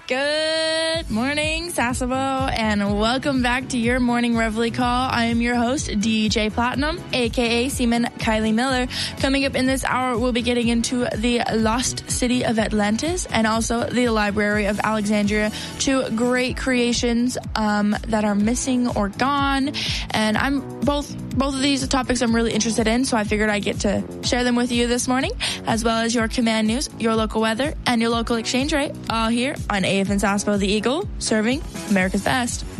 Good morning, Sasebo, and welcome back to your morning Reveille call. I am your host, DJ Platinum, aka Seaman Kylie Miller. Coming up in this hour, we'll be getting into the lost city of Atlantis and also the Library of Alexandria, two great creations that are missing or gone. And I'm both of these topics I'm really interested in, so I figured I'd get to share them with you this morning, as well as your command news, your local weather, and your local exchange rate, all here on AFN Sasebo, the Eagle, serving America's best.